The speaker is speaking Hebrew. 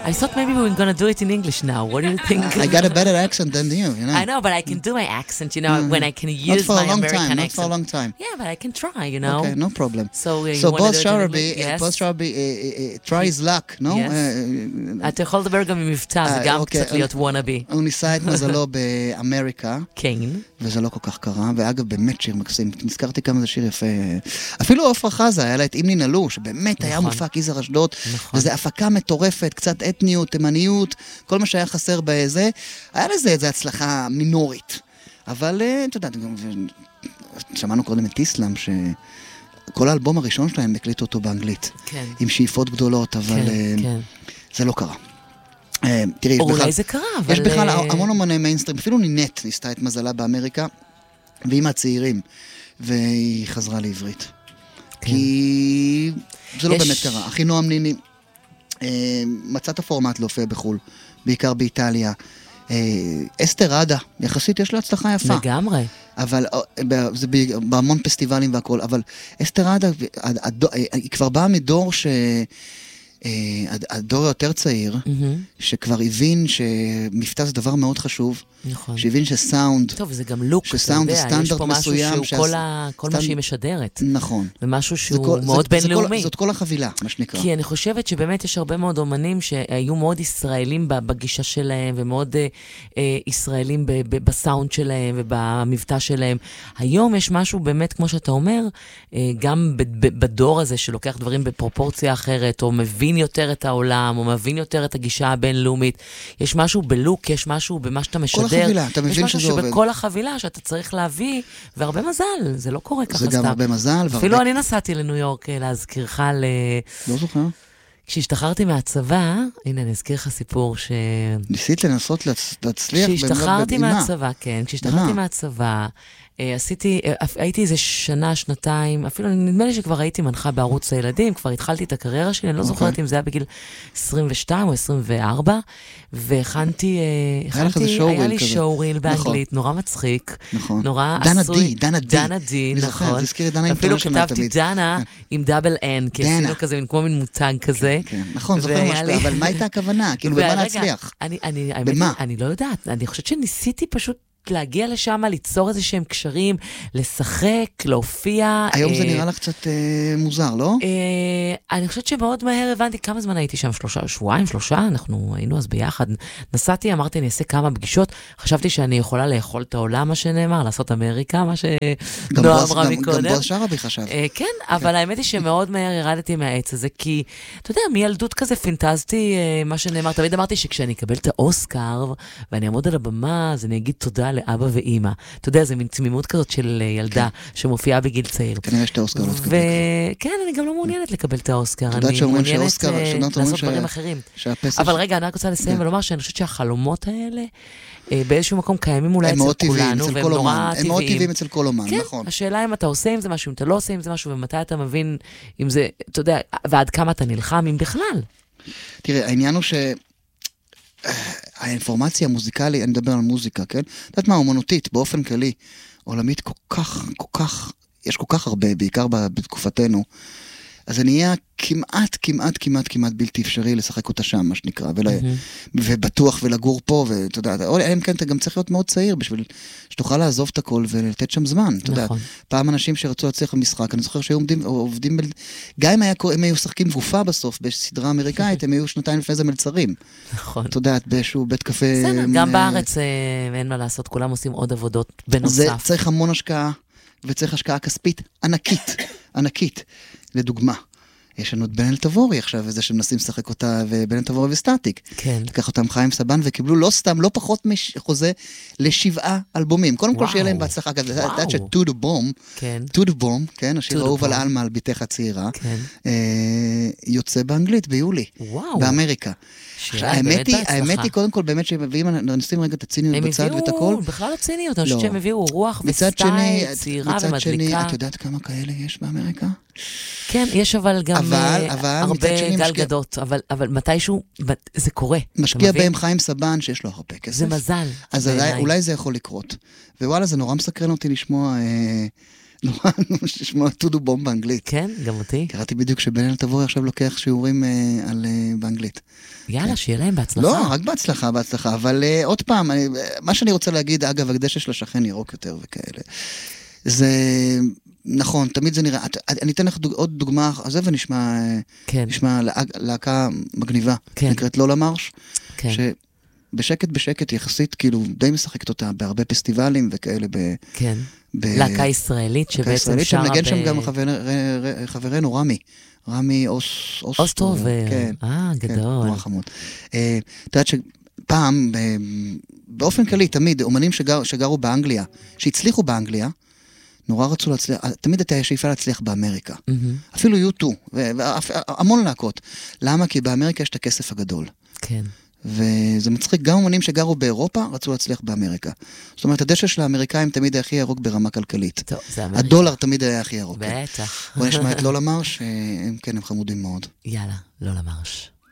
I thought maybe we were going to do it in English now. What do you think? I got a better accent than you know. I know, but I can do my accent, you know, when I can use my American accent. Not for a long time. Yeah, but I can try, you know. Okay, no problem. So Boss Sharabi try his luck, no? אתה יכול לדבר גם ממבטא, זה גם קצת להיות wannabe. הוא ניסה את מזלו באמריקה. כן. וזה לא כל כך קרה, ואגב, באמת שיר מקסים. נזכרתי כמה זה שיר יפה. אפילו עופרה חזה, היה לה את אימני נלו, שבאמת היה מופק יזהר אשדוד, וזו הפקה מטורפת, קצת אתניות, תימניות, כל מה שהיה חסר בזה. היה לזה איזו הצלחה מינורית. אבל, אתה יודע, שמענו קודם את איסלאם, שכל האלבום הראשון שלהם הקליטו אותו באנגלית. כן. עם שאיפות גדולות, אבל זה לא קרה. תראי, אולי זה קרה, אבל... יש בכלל המון אומני מיינסטרים, אפילו נינט ניסתה את מזלה באמריקה, והיא מהצעירים, והיא חזרה לעברית. כי זה לא באמת קרה. אחי נועם ניני מצאת הפורמט להופיע בחול, בעיקר באיטליה. אסתר עדה, יחסית יש לה הצלחה יפה. לגמרי. אבל זה בהמון פסטיבלים והכל, אבל אסתר עדה, היא כבר באה מדור הדור היותר צעיר, שכבר הבין שמבטא זה דבר מאוד חשוב, שהבין שסאונד, טוב, זה גם לוק, שסאונד זה סטנדרט מסוים, יש פה משהו שהוא כל מה שהיא משדרת. נכון. ומשהו שהוא מאוד בינלאומי. זאת כל החבילה, מה שנקרא. כי אני חושבת שבאמת יש הרבה מאוד אומנים שהיו מאוד ישראלים בגישה שלהם, ומאוד ישראלים בסאונד שלהם, ובמבטא שלהם. היום יש משהו באמת, כמו שאתה אומר, גם בדור הזה שלוקח דברים בפרופורציה אחרת, או מבין יותר את העולם, או מבין יותר את הגישה הבינלאומית. יש משהו בלוק, יש משהו במה שאתה משדר. כל החבילה, אתה מבין שזה עובד. יש משהו שבכל החבילה שאתה צריך להביא, והרבה מזל, זה לא קורה ככה סתם. זה גם הרבה מזל. אפילו אני נסעתי לניו יורק להזכירך לא זוכר. כשהשתחררתי מהצבא, הנה אני אזכיר לך סיפור ניסית לנסות להצליח כשהשתחררתי מהצבא, כן, כשהשתחררתי מהצבא, הייתי איזה שנה, שנתיים, אפילו נדמה לי שכבר הייתי מנחה בערוץ הילדים, כבר התחלתי את הקריירה שלי, אני לא זוכרת אם זה היה בגיל 22 או 24, והכנתי, היה לי שואוריל באנגלית, נורא מצחיק, נורא עשוי, דנה די, נכון, אפילו כתבתי דנה עם דאבל אן, כי עשינו כזה, כמו מין מותג כזה. נכון, זוכר משהו, אבל מה הייתה הכוונה? כאילו, במה להצליח? אני לא יודעת, אני חושבת שניסיתי פשוט להגיע לשם, ליצור איזה שהם קשרים, לשחק, להופיע. היום זה נראה לך קצת מוזר, לא? אני חושבת שמאוד מהר הבנתי כמה זמן הייתי שם, שבועיים, שלושה, אנחנו היינו אז ביחד. נסעתי, אמרתי, אני אעשה כמה פגישות, חשבתי שאני יכולה לאכול את העולם, מה שנאמר, לעשות אמריקה, מה שנועה אמרה מקודם. גם בוס שרבי חשב. כן, אבל האמת היא שמאוד מהר ירדתי מהעץ הזה, כי, אתה יודע, מילדות כזה פינטזתי, מה שנאמר, תמיד אמרתי שכשאני אקבל את האוסקר, ואני אעמוד על הבמה, אז אני אגיד תודה לאבא ואמא. אתה יודע, זה מין תמימות כזאת של ילדה שמופיעה בגיל צעיר. כנראה שאת האוסקר לא תקבל. כן, אני גם לא מעוניינת לקבל את האוסקר. אתה יודעת שאומרים שהאוסקר, לעשות דברים אחרים. אבל רגע, אני רק רוצה לסיים ולומר שאני חושבת שהחלומות האלה באיזשהו מקום קיימים אולי אצל כולנו, והם נורא טבעיים. הם מאוד טבעיים אצל כל אומן, נכון. השאלה אם אתה עושה עם זה משהו, אם אתה לא עושה עם זה משהו, ומתי אתה מבין אם זה, אתה יודע, ועד כמה אתה נלחם, אם בכלל. תראה, העניין הוא האינפורמציה המוזיקלית, אני מדבר על מוזיקה, כן? יודעת מה, אומנותית, באופן כללי, עולמית כל כך, יש כל כך הרבה, בעיקר בתקופתנו, אז זה נהיה כמעט בלתי אפשרי לשחק אותה שם, מה שנקרא, ובטוח ולגור פה, ואתה יודע, כן, אתה גם צריך להיות מאוד צעיר, בשביל שתוכל לעזוב את הכל ולתת שם זמן, אתה יודע, פעם אנשים שרצו להצליח במשחק, אני זוכר שהיו עובדים, גם אם הם היו שחקים גופה בסוף, בסדרה אמריקאית, הם היו שנתיים לפני זה מלצרים. נכון. אתה יודע, באיזשהו בית קפה. גם בארץ אין מה לעשות, כולם עושים עוד עבודות בנוסף. זה צריך המון השקעה, וצריך השקעה כספית ענקית. לדוגמה, יש לנו את בן אל תבורי עכשיו, וזה שמנסים לשחק אותה, ובן אל תבורי וסטטיק. כן. לקח אותם חיים סבן, וקיבלו לא סתם, לא פחות מחוזה ל7 אלבומים. קודם כל שיהיה להם בהצלחה כזה, אתה יודעת ש-To the Bomb, כן, השיר האהוב על אלמה, על ביתך הצעירה, יוצא באנגלית ביולי, באמריקה. האמת היא, קודם כל, באמת שמביאים, נשים רגע את הציניות בצד ואת הכל. בכלל לא ציניות, אני חושבת שהם הביאו רוח וסטייל, צעירה ומדליקה. מצד שני, את יודעת כמה כאלה יש באמריקה? כן, יש אבל גם הרבה גלגדות, אבל מתישהו זה קורה. משקיע בהם חיים סבן שיש לו הרבה כסף. זה מזל. אז אולי זה יכול לקרות. ווואלה, זה נורא מסקרן אותי לשמוע To the Bomb באנגלית. כן, גם אותי. קראתי בדיוק שבן אל תבורי עכשיו לוקח שיעורים באנגלית. יאללה, שיהיה להם בהצלחה. לא, רק בהצלחה, אבל עוד פעם, מה שאני רוצה להגיד, אגב, הדשא של השכן ירוק יותר וכאלה. זה נכון, תמיד זה נראה, אני אתן לך עוד דוגמה, אז זה נשמע להקה מגניבה, נקראת לולה מרש, שבשקט יחסית, כאילו, די משחקת אותה בהרבה פסטיבלים וכאלה. כן, להקה ישראלית שבעצם שרה שמנגן שם גם חברנו רמי אוסטרובר, גדול. נורא חמוד. אתה יודעת שפעם, באופן כללי, תמיד, אומנים שגרו באנגליה, שהצליחו באנגליה, נורא רצו להצליח, תמיד הייתה שאיפה להצליח באמריקה. אפילו U2, המון להקות. למה? כי באמריקה יש את הכסף הגדול. כן. וזה מצחיק, גם אומנים שגרו באירופה רצו להצליח באמריקה. זאת אומרת, הדשא של האמריקאים תמיד היה הכי ירוק ברמה כלכלית. טוב, זה אמריקה. הדולר תמיד היה הכי ירוק. בטח. בוא נשמע את לולה מרש, כן, הם חמודים מאוד. יאללה, לולה מרש.